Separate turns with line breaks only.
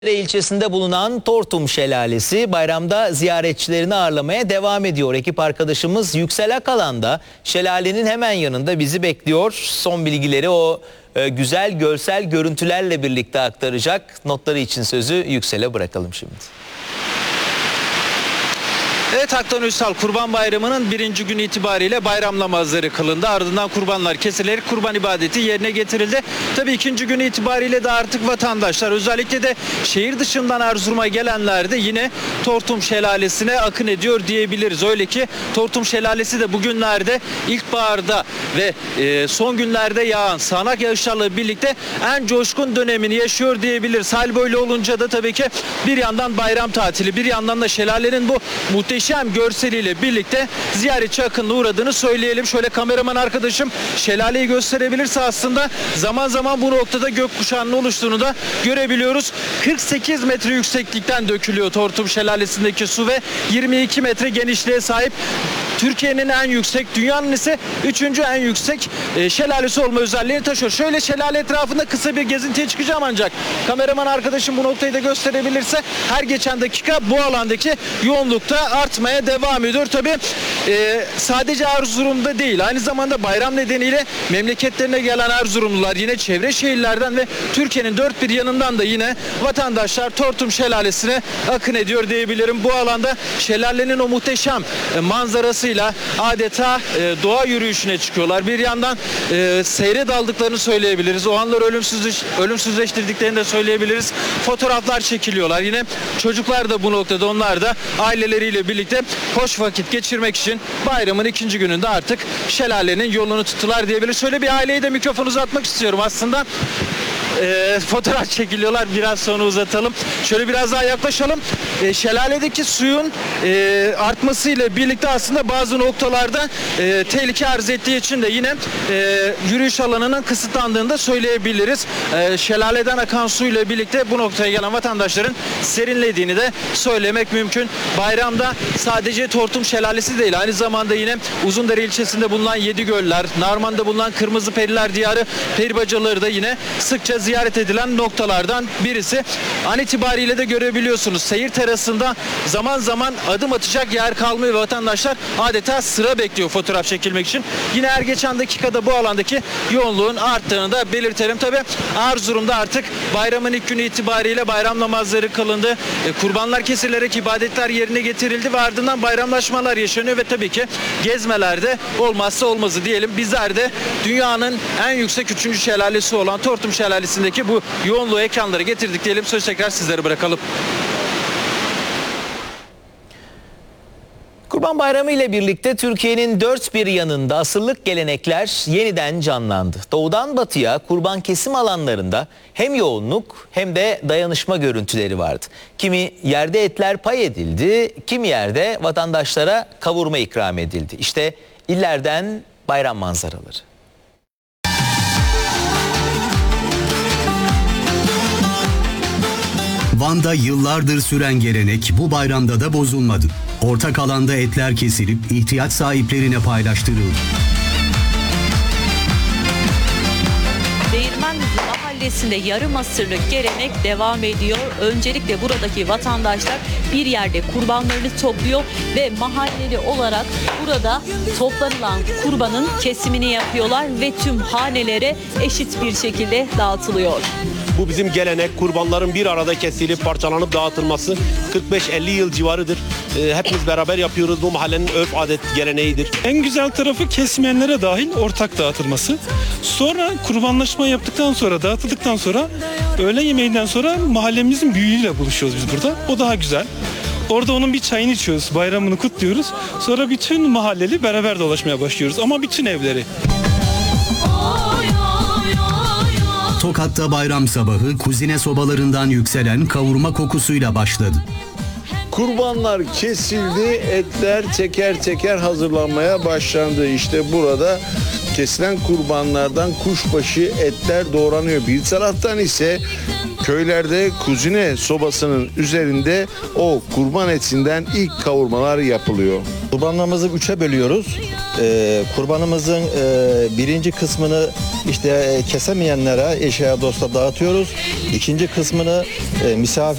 İlçesinde bulunan Tortum Şelalesi bayramda ziyaretçilerini ağırlamaya devam ediyor. Ekip arkadaşımız Yüksel Akalan da şelalenin hemen yanında bizi bekliyor. Son bilgileri o güzel görsel görüntülerle birlikte aktaracak. Notları için sözü Yüksel'e bırakalım şimdi.
Evet, Haktan Ünsal, Kurban Bayramı'nın birinci günü itibariyle bayram namazları kılındı. Ardından kurbanlar kesilerek kurban ibadeti yerine getirildi. Tabii ikinci günü itibariyle de artık vatandaşlar, özellikle de şehir dışından Erzurum'a gelenler de yine Tortum Şelalesi'ne akın ediyor diyebiliriz. Öyle ki Tortum Şelalesi de bugünlerde ilkbaharda ve son günlerde yağan sağanak yağışlarla birlikte en coşkun dönemini yaşıyor diyebiliriz. Hal böyle olunca da tabii ki bir yandan bayram tatili, bir yandan da şelalenin bu muhteşem görseliyle birlikte ziyaretçi akınına uğradığını söyleyelim. Şöyle kameraman arkadaşım şelaleyi gösterebilirse aslında zaman zaman bu noktada gökkuşağının oluştuğunu da görebiliyoruz. 48 metre yükseklikten dökülüyor Tortum Şelalesi'ndeki su ve 22 metre genişliğe sahip. Türkiye'nin en yüksek, dünyanın ise 3. en yüksek şelalesi olma özelliğini taşıyor. Şöyle şelale etrafında kısa bir gezintiye çıkacağım, ancak kameraman arkadaşım bu noktayı da gösterebilirse her geçen dakika bu alandaki yoğunlukta artmaya devam ediyor. Tabii sadece Erzurum'da değil, aynı zamanda bayram nedeniyle memleketlerine gelen Erzurumlular, yine çevre şehirlerden ve Türkiye'nin dört bir yanından da yine vatandaşlar Tortum Şelalesi'ne akın ediyor diyebilirim. Bu alanda şelalenin o muhteşem manzarasıyla adeta doğa yürüyüşüne çıkıyorlar. Bir yandan seyre daldıklarını söyleyebiliriz. O anları ölümsüzleştirdiklerini de söyleyebiliriz. Fotoğraflar çekiliyorlar. Yine çocuklar da bu noktada, onlar da aileleriyle birlikte hoş vakit geçirmek için bayramın ikinci gününde artık şelalenin yolunu tuttular diyebiliriz. Şöyle bir aileye de mikrofonu uzatmak istiyorum aslında. Fotoğraf çekiliyorlar. Biraz sonra uzatalım. Şöyle biraz daha yaklaşalım. Şelaledeki suyun artmasıyla birlikte aslında bazı noktalarda tehlike arz ettiği için de yine yürüyüş alanının kısıtlandığını da söyleyebiliriz. Şelaleden akan suyla birlikte bu noktaya gelen vatandaşların serinlediğini de söylemek mümkün. Bayramda sadece Tortum Şelalesi değil, aynı zamanda yine Uzundere ilçesinde bulunan Yedigöller, Narman'da bulunan Kırmızı Periler Diyarı peribacaları da yine sıkça ziyaret edilen noktalardan birisi. An itibariyle de görebiliyorsunuz, seyir terasında zaman zaman adım atacak yer kalmıyor ve vatandaşlar adeta sıra bekliyor fotoğraf çekilmek için. Yine her geçen dakikada bu alandaki yoğunluğun arttığını da belirtelim. Tabii Erzurum'da artık bayramın ilk günü itibariyle bayram namazları kılındı. Kurbanlar kesilerek ibadetler yerine getirildi ve ardından bayramlaşmalar yaşanıyor ve tabii ki gezmelerde olmazsa olmazı diyelim. Bizler de dünyanın en yüksek 3. şelalesi olan Tortum Şelalesi'ndeki bu yoğunluğu ekranlara getirdik diyelim. Söz tekrar sizlere bırakalım.
Kurban Bayramı ile birlikte Türkiye'nin dört bir yanında asırlık gelenekler yeniden canlandı. Doğudan batıya kurban kesim alanlarında hem yoğunluk hem de dayanışma görüntüleri vardı. Kimi yerde etler pay edildi, kimi yerde vatandaşlara kavurma ikram edildi. İşte illerden bayram manzaraları.
Van'da yıllardır süren gelenek bu bayramda da bozulmadı. Ortak alanda etler kesilip ihtiyaç sahiplerine paylaştırıldı.
Değirmenlüzü mahallesinde yarım asırlık gelenek devam ediyor. Öncelikle buradaki vatandaşlar bir yerde kurbanlarını topluyor ve mahalleli olarak burada toplanılan kurbanın kesimini yapıyorlar ve tüm hanelere eşit bir şekilde dağıtılıyor.
Bu bizim gelenek, kurbanların bir arada kesilip parçalanıp dağıtılması 45-50 yıl civarıdır. Hepimiz beraber yapıyoruz. Bu mahallenin örf adet geleneğidir.
En güzel tarafı kesmeyenlere dahil ortak dağıtılması. Sonra kurbanlaşma yaptıktan sonra, dağıtıldıktan sonra öğle yemeğinden sonra mahallemizin büyüğüyle buluşuyoruz biz burada. O daha güzel. Orada onun bir çayını içiyoruz, bayramını kutluyoruz. Sonra bütün mahalleli beraber dolaşmaya başlıyoruz ama bütün evleri.
Tokat'ta bayram sabahı kuzine sobalarından yükselen kavurma kokusuyla başladı.
Kurbanlar kesildi, etler teker teker hazırlanmaya başlandı. İşte burada kesilen kurbanlardan kuşbaşı etler doğranıyor. Bir taraftan ise köylerde kuzine sobasının üzerinde o kurban etinden ilk kavurmalar yapılıyor.
Kurbanlarımızı 3'e bölüyoruz. Kurbanımızın birinci kısmını işte kesemeyenlere, eşe, dosta dağıtıyoruz. İkinci kısmını misafir